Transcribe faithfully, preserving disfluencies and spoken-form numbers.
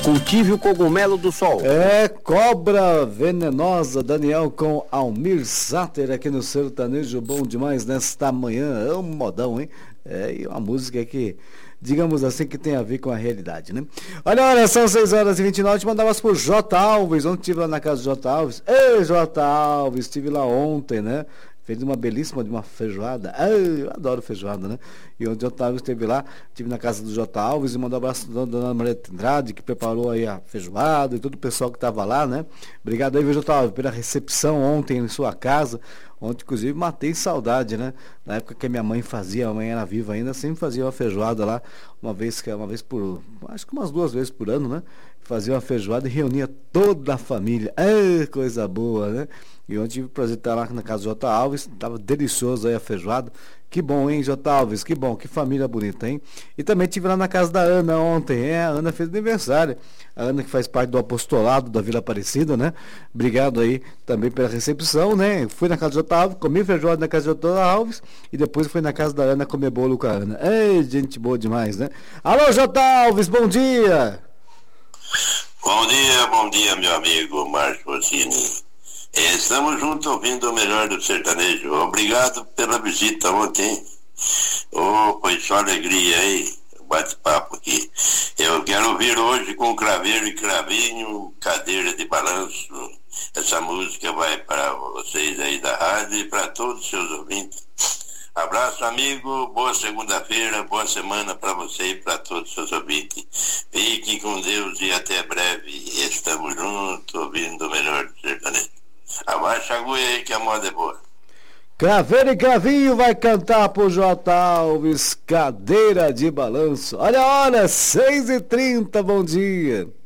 Cultive o cogumelo do sol. É, Cobra Venenosa, Daniel com Almir Sater aqui no Sertanejo Bom Demais nesta manhã. É um modão, hein? É, e uma música que, digamos assim, que tem a ver com a realidade, né? Olha, olha, são seis horas e vinte e nove, te mandava pro J. Alves. Ontem estive lá na casa do J. Alves. Ei, J. Alves, estive lá ontem, né? Fez uma belíssima de uma feijoada. Ai, eu adoro feijoada, né? E onde o J. Alves esteve lá, estive na casa do J. Alves e mandou um abraço da Dona Maria Andrade, que preparou aí a feijoada e todo o pessoal que estava lá, né? Obrigado aí, J. Alves, pela recepção ontem em sua casa. Ontem, inclusive, matei saudade, né? Na época que a minha mãe fazia, a mãe era viva ainda, sempre fazia uma feijoada lá, uma vez, uma vez por, acho que umas duas vezes por ano, né? Fazia uma feijoada e reunia toda a família. Ai, coisa boa, né? E ontem tive o prazer de estar lá na casa do J. Alves, estava delicioso aí a feijoada. Que bom, hein, J. Alves? Que bom, que família bonita, hein? E também estive lá na casa da Ana ontem. É, a Ana fez aniversário. A Ana que faz parte do apostolado da Vila Aparecida, né? Obrigado aí também pela recepção, né? Fui na casa do J. Alves, comi feijoada na casa do J. Alves e depois fui na casa da Ana comer bolo com a Ana. Ei, gente boa demais, né? Alô, J. Alves, bom dia! Bom dia, bom dia, meu amigo Márcio Rossini. Estamos juntos ouvindo o melhor do sertanejo. Obrigado pela visita ontem. Oh, foi só alegria aí, bate-papo aqui. Eu quero ouvir hoje com Craveiro e Cravinho, Cadeira de Balanço. Essa música vai para vocês aí da rádio e para todos os seus ouvintes. Abraço, amigo, boa segunda-feira, boa semana para você e para todos os seus ouvintes. Fiquem com Deus e até breve. Estamos juntos ouvindo o melhor do sertanejo. Abaixa a agulha aí que a moda é boa. Craveiro e Cravinho vai cantar pro J. Alves, Cadeira de Balanço. Olha, olha, seis e trinta, bom dia.